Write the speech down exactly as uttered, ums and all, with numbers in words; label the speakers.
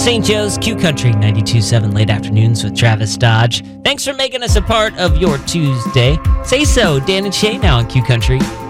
Speaker 1: Saint Joe's Q Country ninety-two point seven late afternoons with Travis Dodge. Thanks for making us a part of your Tuesday. Say so, Dan and Shay now on Q Country